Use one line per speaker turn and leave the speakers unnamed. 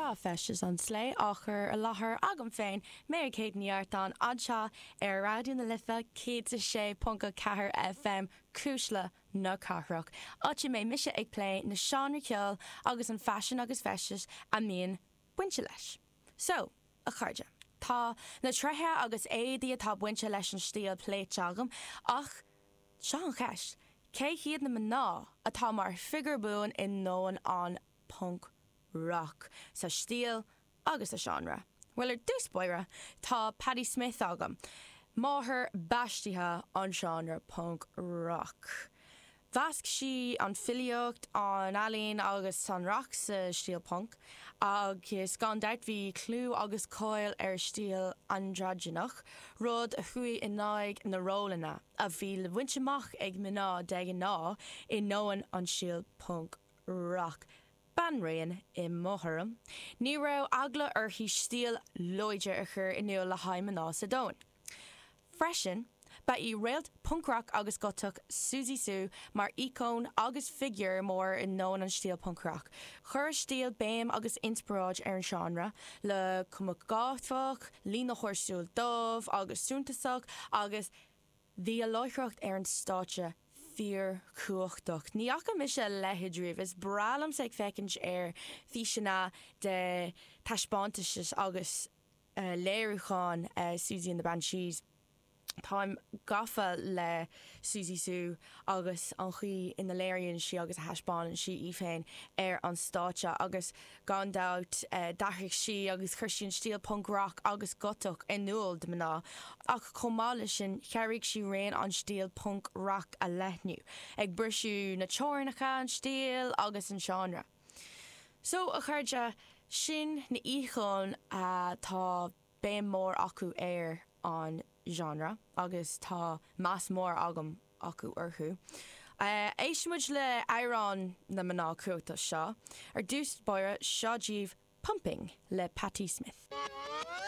Tá festas an slé áchar a láthair agam féin mé céad níart an anseo ar rádiú na lifa céad sé punca cethir FM cúisle na carthraach. Áte mé mise ag play na seanra ceol agus an fashion agus festas a míon buinte leis. So, a chuirde. Tá na trethe agus éadaí atá buinte leis an stíal pléit agam ach seán cheist. Cé hiad na mná atá mar figur buin in nóan an punk rock sa stíl agus a genre. Well dús boire tá Patti Smith agam. Máthair baistithe an genre punk rock. Bhasc si an filiocht an alín agus san rock sa stíl punk agus gan deit bhí clú agus coil ar stíl androgynach rud a chuí in náig na rólanna a bhí le bhaintseach ag mná de ná in nóan an stíl punk rock. Banraon I Motharam. Ní rah agla hí stíl loide a chur inniu le haimena sa dóin. Freisin, ba I réalt punk rock agus gotach Susie Sue mar icón agus figure mór in nóan an stíl punk rock. Chur stíl béim agus inspiráid ar an genre le cumach gáfach, lína chóirsúil dómh agus súntasach agus bhí a láithreacht ar an státe fear cuachtach. Ní acha mi se lehidríomh is bralam ag fecinn ar físina de taispántais agus léirúcháin Susie and the Banshees. Táim gafa le Susie Sue agus an chuí in na léironn si agus a heispáin si féin ar an státe agus gandát dathraigh si agus chuirsíonn stíl punk rock agus gotach in nuail de mná ach chomála sin cheirigh si réon an stíl punk rock a leithniú ag brisú na teornacha an stíl agus an genre. So a chuirde sin na íchán tá béim mór acu ar an genre agus tá más mór agam acu orthú. Éismuid le Éireann na mná cruachta seo ar dús boire seodíomh Pumping le Patti Smith.